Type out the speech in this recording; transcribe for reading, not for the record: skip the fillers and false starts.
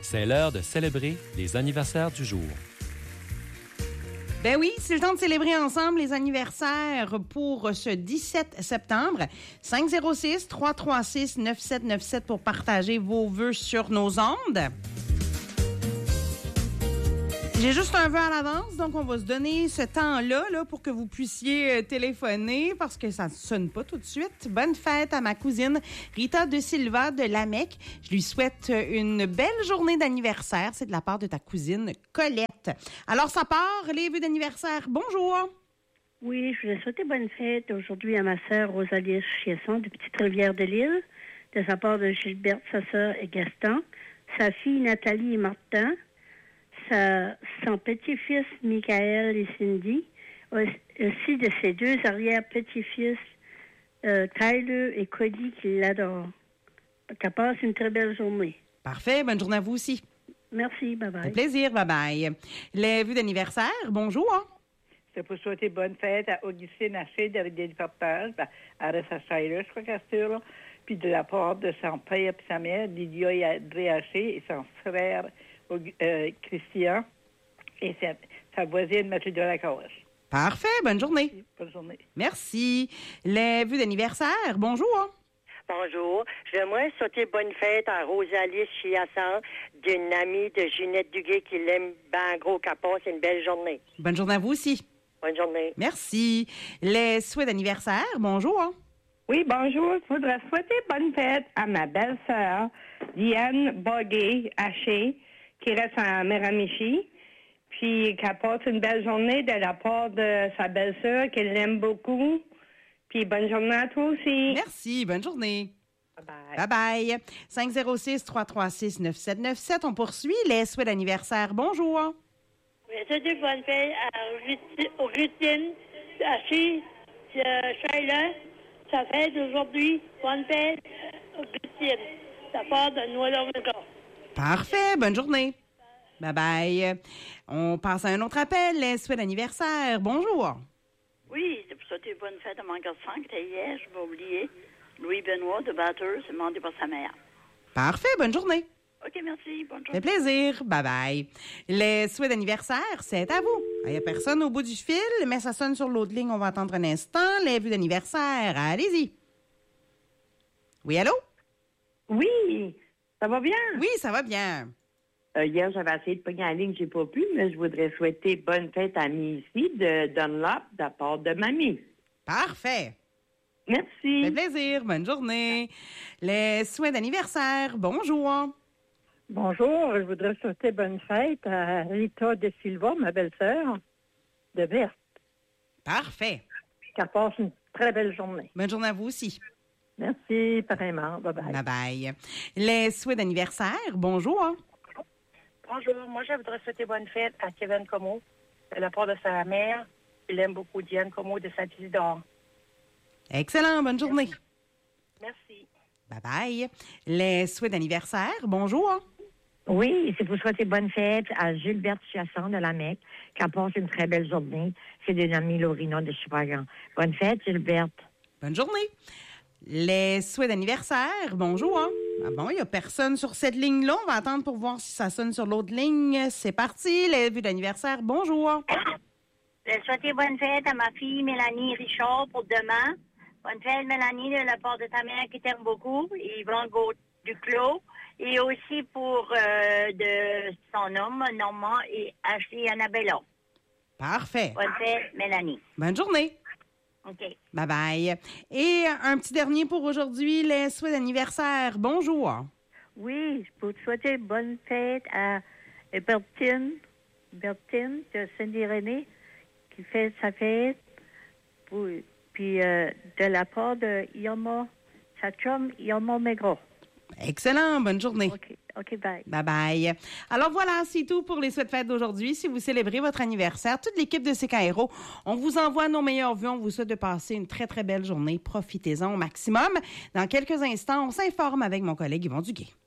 C'est l'heure de célébrer les anniversaires du jour. Ben oui, c'est le temps de célébrer ensemble les anniversaires pour ce 17 septembre. 506-336-9797 pour partager vos vœux sur nos ondes. J'ai juste un vœu à l'avance, donc on va se donner ce temps-là pour que vous puissiez téléphoner parce que ça ne sonne pas tout de suite. Bonne fête à ma cousine Rita de Silva de Lamec. Je lui souhaite une belle journée d'anniversaire. C'est de la part de ta cousine Colette. Alors, ça part, les vœux d'anniversaire. Bonjour! Oui, je voulais souhaiter bonne fête aujourd'hui à ma sœur Rosalie Chiasson de Petite-Rivière-de-l'Île, de sa part de Gilberte, sa sœur et Gaston, sa fille Nathalie et Martin, son petit-fils Michael et Cindy, aussi de ses deux arrière-petits-fils Tyler et Cody qui l'adorent. Qu'elle passe une très belle journée. Parfait, bonne journée à vous aussi. Merci, bye-bye. Ça fait plaisir, bye-bye. Les vœux d'anniversaire, bonjour. C'est pour souhaiter bonne fête à Augustine Haché de Déliportage, à Ressa Shire, je crois qu'elle est là, puis de la part de son père et sa mère, Lydia et André Haché, et son frère Christian, et sa voisine Mathilde Lacoste. Parfait, bonne journée. Bonne journée. Merci. Les vœux d'anniversaire, bonjour. Bonjour. J'aimerais souhaiter bonne fête à Rosalie Chiasson, d'une amie de Ginette Duguay qui l'aime bien gros capot. C'est une belle journée. Bonne journée à vous aussi. Bonne journée. Merci. Les souhaits d'anniversaire, bonjour. Oui, bonjour. Je voudrais souhaiter bonne fête à ma belle-sœur, Diane Boguet-Haché, qui reste à Miramichi, puis qu'elle passe une belle journée de la part de sa belle-sœur, qu'elle l'aime beaucoup. Puis bonne journée à toi aussi. Merci, bonne journée. Bye-bye. Bye-bye. 506-336-9797. On poursuit les souhaits d'anniversaire. Bonjour. C'était bonne fête à Rutine, Haché, Shaila. Ça fête aujourd'hui. Bonne fête, Rutine. Ça part de Noël-Omega. Parfait, bonne journée. Bye-bye. On passe à un autre appel, les souhaits d'anniversaire. Bonjour. Oui, c'est pour souhaiter bonne fête à mon garçon qui était hier, je vais oublier. Louis-Benoît de Batteur, c'est demandé par sa mère. Parfait, bonne journée. OK, merci, bonne journée. Ça fait plaisir. Bye-bye. Les souhaits d'anniversaire, c'est à vous. Il n'y a personne au bout du fil, mais ça sonne sur l'autre ligne. On va attendre un instant. Les vœux d'anniversaire, allez-y. Oui, allô? Oui, ça va bien? Oui, ça va bien. Hier, j'avais essayé de pogner la ligne, j'ai pas pu, mais je voudrais souhaiter bonne fête à Missy de Dunlop de la part de mamie. Parfait. Merci. Ça fait plaisir. Bonne journée. Les souhaits d'anniversaire, bonjour. Bonjour, je voudrais souhaiter bonne fête à Rita de Silva, ma belle-sœur, de Berthe. Parfait. Qu'elle passe une très belle journée. Bonne journée à vous aussi. Merci, pareillement. Bye-bye. Bye-bye. Les souhaits d'anniversaire, bonjour. Bonjour, moi je voudrais souhaiter bonne fête à Kevin Como, de la part de sa mère. Il aime beaucoup Diane Como de Saint-Isidore. Excellent, bonne journée. Merci. Bye-bye. Les souhaits d'anniversaire, bonjour. Oui, c'est pour souhaiter bonne fête à Gilberte Chiasson de la Mecque, qui passe une très belle journée. C'est de l'ami Lorina de Chupagan. Bonne fête, Gilberte. Bonne journée. Les souhaits d'anniversaire, bonjour. Ah bon, il n'y a personne sur cette ligne-là. On va attendre pour voir si ça sonne sur l'autre ligne. C'est parti, les vœux d'anniversaire, bonjour. Je vais souhaiter bonne fête à ma fille Mélanie Richard pour demain. Bonne fête, Mélanie, de la part de ta mère qui t'aime beaucoup, Yvonne Duclos. Et aussi pour de son homme, Normand et Ashley Annabella. Parfait. Bonne fête, Mélanie. Bonne journée. OK. Bye-bye. Et un petit dernier pour aujourd'hui, les souhaits d'anniversaire. Bonjour. Oui, je peux te souhaiter bonne fête à Bertine de Cindy-René qui fait sa fête. Puis de la part de Yoma, sa chum Yoma Maigret. Excellent, bonne journée. OK, bye. Bye-bye. Alors voilà, c'est tout pour les souhaits de fête d'aujourd'hui. Si vous célébrez votre anniversaire, toute l'équipe de CKRO, on vous envoie nos meilleurs vœux. On vous souhaite de passer une très, très belle journée. Profitez-en au maximum. Dans quelques instants, on s'informe avec mon collègue Yvon Duguay.